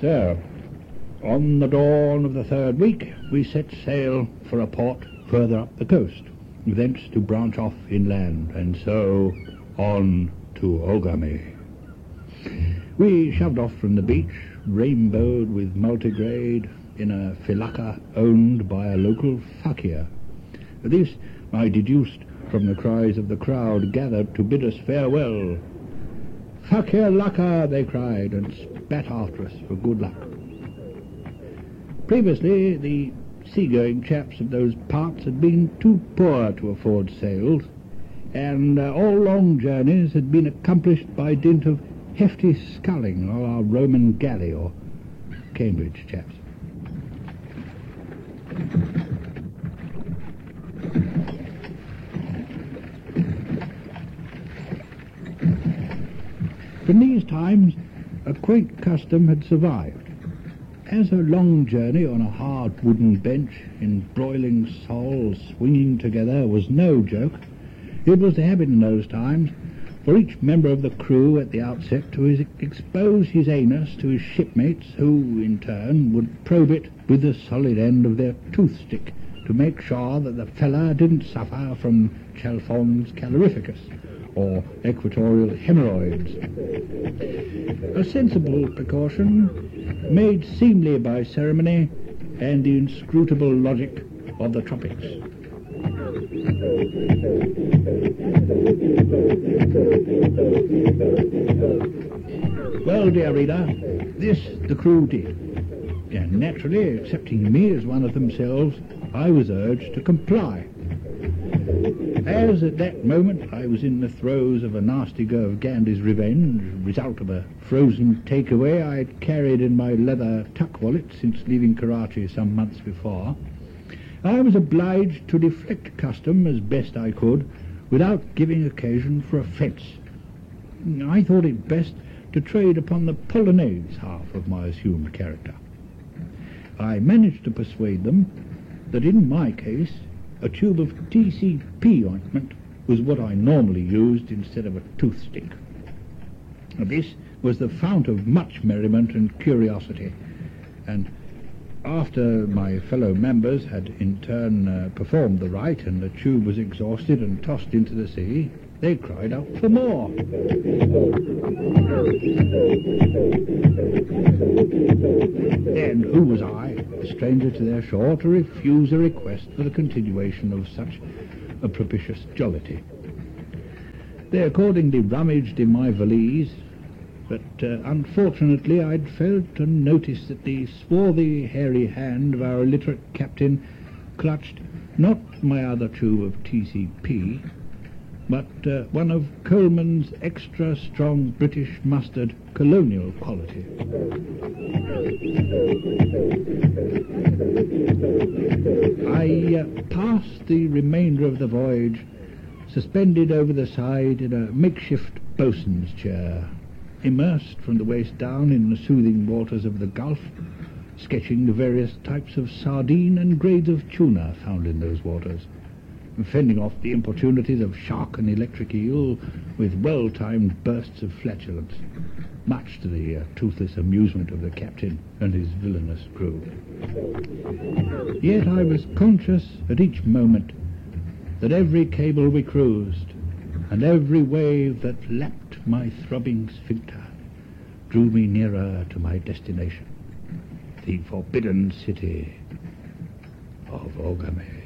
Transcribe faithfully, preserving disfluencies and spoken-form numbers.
sir. On the dawn of the third week, we set sail for a port further up the coast, thence to branch off inland, and so on to Ogame. We shoved off from the beach, rainbowed with multigrade, in a filaka owned by a local fakir. This I deduced from the cries of the crowd gathered to bid us farewell. "Fakir laka," they cried, and spat after us for good luck. Previously, the seagoing chaps of those parts had been too poor to afford sails, and uh, all long journeys had been accomplished by dint of hefty sculling, or our Roman galley, or Cambridge chaps. From these times, a quaint custom had survived. As a long journey on a hard wooden bench in broiling sols swinging together was no joke, it was the habit in those times for each member of the crew at the outset to his expose his anus to his shipmates, who, in turn, would probe it with the solid end of their toothstick to make sure that the fella didn't suffer from Chalfont calorificus, or equatorial hemorrhoids. A sensible precaution, made seemly by ceremony and the inscrutable logic of the tropics. Well, dear reader, this the crew did, and naturally, accepting me as one of themselves, I was urged to comply. As at that moment I was in the throes of a nasty go of Gandhi's revenge, result of a frozen takeaway I had carried in my leather tuck wallet since leaving Karachi some months before, I was obliged to deflect custom as best I could without giving occasion for offence. I thought it best to trade upon the Polonaise half of my assumed character. I managed to persuade them that in my case a tube of T C P ointment was what I normally used instead of a toothstick. This was the fount of much merriment and curiosity, and after my fellow members had in turn uh, performed the rite and the tube was exhausted and tossed into the sea, they cried out for more. And who was I, a stranger to their shore, to refuse a request for the continuation of such a propitious jollity? They accordingly rummaged in my valise, but uh, unfortunately I'd failed to notice that the swarthy, hairy hand of our illiterate captain clutched not my other tube of T C P, but uh, one of Coleman's extra strong British mustard, colonial quality. I uh, passed the remainder of the voyage suspended over the side in a makeshift bosun's chair, immersed from the waist down in the soothing waters of the Gulf, sketching the various types of sardine and grades of tuna found in those waters, and fending off the importunities of shark and electric eel with well-timed bursts of flatulence, much to the uh, toothless amusement of the captain and his villainous crew. Yet I was conscious at each moment that every cable we cruised, and every wave that lapped my throbbing sphincter, drew me nearer to my destination, the forbidden city of Ogame.